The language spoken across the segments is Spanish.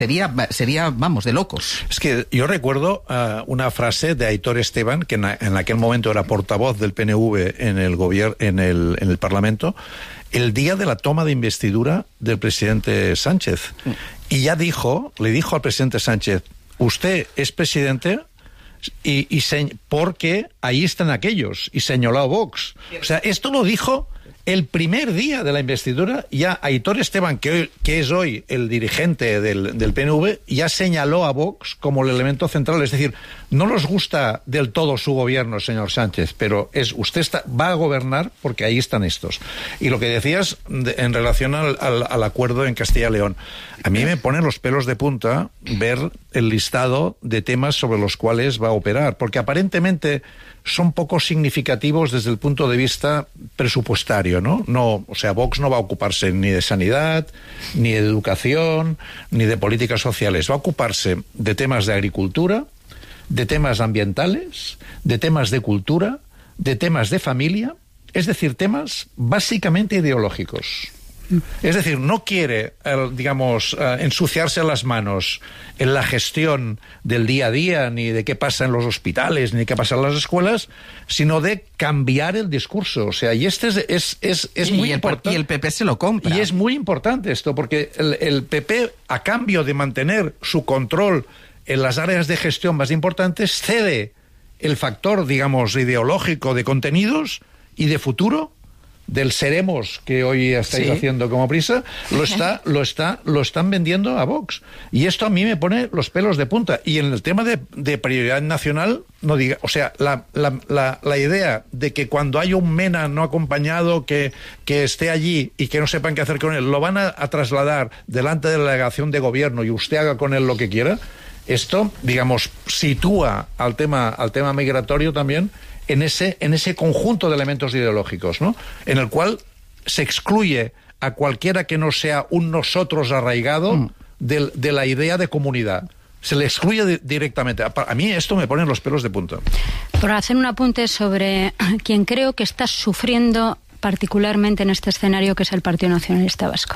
sería, vamos, de locos. Es que yo recuerdo una frase de Aitor Esteban, que en aquel momento era portavoz del PNV en el gobierno, en el Parlamento, el día de la toma de investidura del presidente Sánchez. Y ya le dijo al presidente Sánchez: usted es presidente porque ahí están aquellos, y señaló a Vox. O sea, esto lo dijo el primer día de la investidura. Ya Aitor Esteban, que es hoy el dirigente del PNV, ya señaló a Vox como el elemento central. Es decir, no nos gusta del todo su gobierno, señor Sánchez, pero usted va a gobernar porque ahí están estos. Y lo que decías en relación al acuerdo en Castilla y León, a mí me ponen los pelos de punta ver el listado de temas sobre los cuales va a operar, porque aparentemente son poco significativos desde el punto de vista presupuestario, ¿no? O sea, Vox no va a ocuparse ni de sanidad, ni de educación, ni de políticas sociales. Va a ocuparse de temas de agricultura, de temas ambientales, de temas de cultura, de temas de familia, es decir, temas básicamente ideológicos. Es decir, no quiere, ensuciarse las manos en la gestión del día a día, ni de qué pasa en los hospitales, ni de qué pasa en las escuelas, sino de cambiar el discurso. O sea, y este es muy importante. Y el PP se lo compra. Y es muy importante esto, porque el PP, a cambio de mantener su control en las áreas de gestión más importantes, cede el factor, ideológico de contenidos y de futuro del seremos que hoy estáis haciendo como prisa, lo están vendiendo a Vox. Y esto a mí me pone los pelos de punta. Y en el tema de prioridad nacional, la idea de que cuando hay un MENA no acompañado que esté allí y que no sepan qué hacer con él, lo van a trasladar delante de la delegación de gobierno y usted haga con él lo que quiera, esto, sitúa al tema migratorio también en ese conjunto de elementos ideológicos, ¿no? En el cual se excluye a cualquiera que no sea un nosotros arraigado de la idea de comunidad. Se le excluye directamente. A mí esto me pone los pelos de punta. Por hacer un apunte sobre quien creo que está sufriendo particularmente en este escenario, que es el Partido Nacionalista Vasco.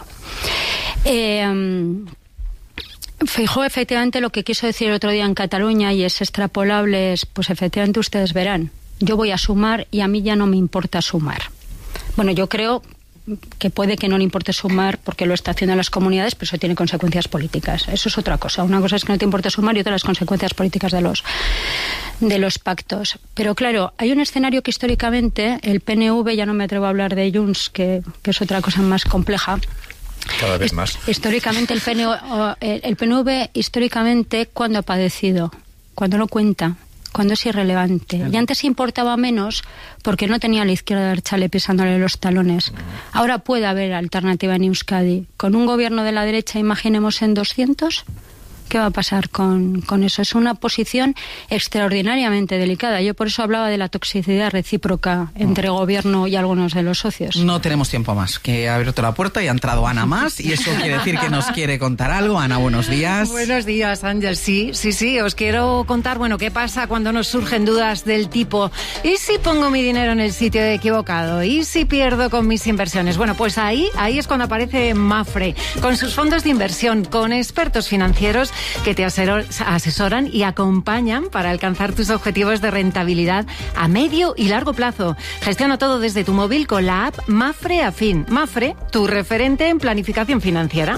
Feijóo efectivamente lo que quiso decir el otro día en Cataluña, y es extrapolable, pues efectivamente ustedes verán. Yo voy a sumar y a mí ya no me importa sumar. Bueno, yo creo que puede que no le importe sumar porque lo está haciendo en las comunidades, pero eso tiene consecuencias políticas. Eso es otra cosa. Una cosa es que no te importe sumar y otra las consecuencias políticas de los pactos. Pero claro, hay un escenario que históricamente el PNV, ya no me atrevo a hablar de Junts, que es otra cosa más compleja. Cada vez más. Históricamente el PNV históricamente, ¿cuándo ha padecido? Cuando no cuenta, cuando es irrelevante. Y antes importaba menos porque no tenía a la izquierda Abertzale pisándole los talones. Ahora puede haber alternativa en Euskadi. Con un gobierno de la derecha, imaginemos en 200... ¿Qué va a pasar con eso? Es una posición extraordinariamente delicada. Yo por eso hablaba de la toxicidad recíproca entre gobierno y algunos de los socios. No tenemos tiempo más, que ha abierto la puerta y ha entrado Ana más, y eso quiere decir que nos quiere contar algo. Ana, buenos días. Buenos días, Ángel. Sí, os quiero contar, qué pasa cuando nos surgen dudas del tipo: ¿y si pongo mi dinero en el sitio equivocado? ¿Y si pierdo con mis inversiones? Bueno, pues ahí es cuando aparece Mapfre, con sus fondos de inversión, con expertos financieros que te asesoran y acompañan para alcanzar tus objetivos de rentabilidad a medio y largo plazo. Gestiona todo desde tu móvil con la app Mapfre Afin. Mapfre, tu referente en planificación financiera.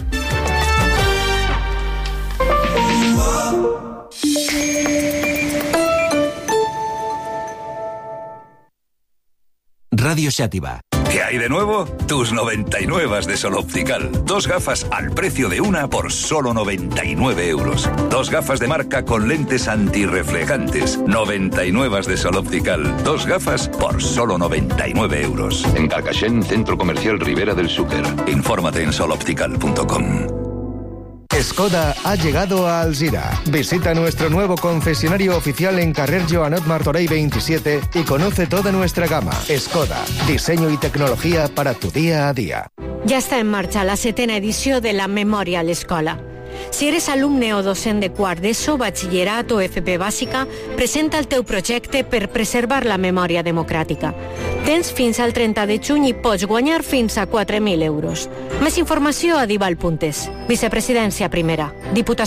Radio Xàtiva. ¿Qué hay de nuevo? Tus 99 de Sol Optical. 2 gafas al precio de una por solo 99 euros. 2 gafas de marca con lentes antirreflejantes. 99 de Sol Optical. 2 gafas por solo 99 euros. En Carcaixent, Centro Comercial Ribera del Xúquer. Infórmate en soloptical.com. Skoda ha llegado a Alzira. Visita nuestro nuevo concesionario oficial en carrer Joanot Martorell 27 y conoce toda nuestra gama. Skoda, diseño y tecnología para tu día a día. Ja està en marxa la 7ª edició de la Memorial Escola. Si eres alumne o docent de quart d'ESO, batxillerat o FP bàsica, presenta el teu projecte per preservar la memòria democràtica. Tens fins al 30 de juny i pots guanyar fins a 4.000 euros. Més informació a dival.es. Vicepresidència primera. Diputació